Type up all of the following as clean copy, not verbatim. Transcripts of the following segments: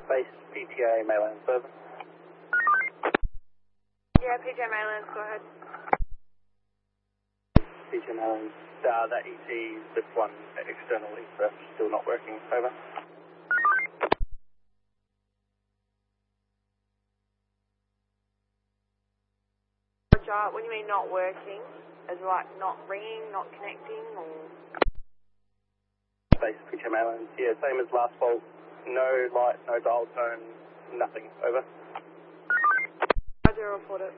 Base PTA Mainland service. Yeah, PJ Mainland, go ahead. PTA Mainland. That ET, this one externally, so still not working. Over. Roger, what do you mean not working? Is it like not ringing, not connecting, or? Base PTA Mainland. Yeah, same as last fault. No light, no dial tone, nothing. Over. Roger, report it.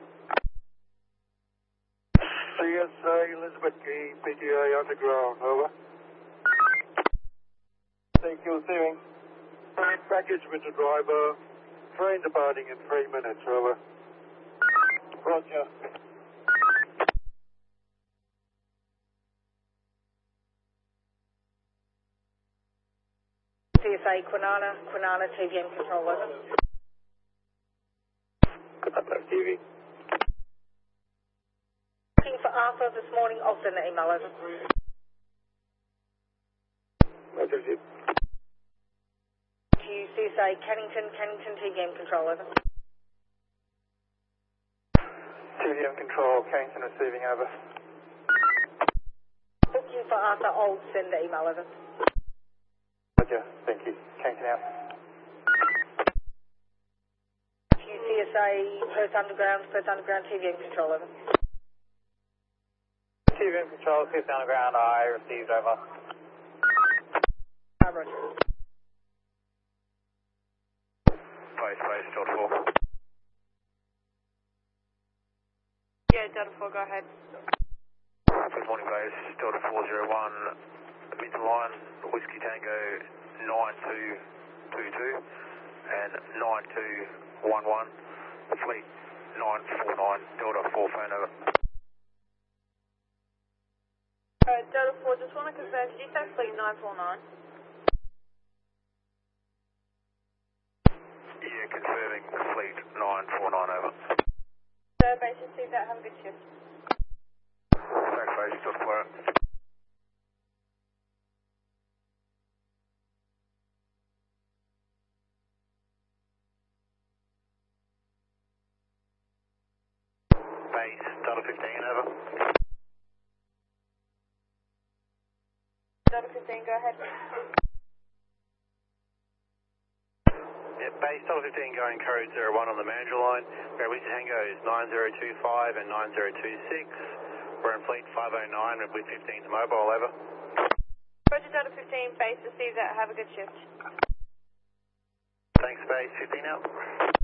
CSA Elizabeth Key, PTA Underground, over. CQ Steering. Package with the driver. Train departing in 3 minutes, over. Roger. CSA Kwinana TVM control, over. TV. Looking for Arthur this morning, I'll send the email over. Roger, zip. To CSA Cannington TVM control, over. TVM control, Cannington receiving, over. Looking for Arthur, I'll send the email over. Roger, thank you. Cannington out. To CSA Perth Underground TVM control, over. TVM control, Perth Underground, I received, over. Roger. Base, Delta 4. Yeah, Delta 4, go ahead. Good morning, base, Delta 401, mid-line, Whiskey Tango 9222 and 9211, fleet 949, Delta 4 phone, over. Delta 4, just want to confirm, did you say fleet 949? Yeah, confirming fleet 949, over. Base, receive that, have a good shift. Thanks, base, Delta 4. Base, Delta 15, over. Delta 15, go ahead. Yeah, base, Delta 15 going code 01 on the manager line. Where Whiskey Tango is 9025 and 9026. We're in fleet 509 with 15 to mobile, over. Roger, Delta 15, base, receive that, have a good shift. Thanks, base, 15 out.